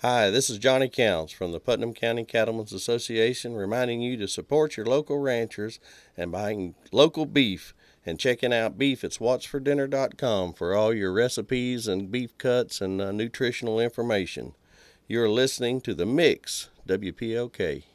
Hi, this is Johnny Counts from the Putnam County Cattlemen's Association reminding you to support your local ranchers and buying local beef and checking out beef at swatsfordinner.com for all your recipes and beef cuts and nutritional information. You're listening to The Mix, WPLK.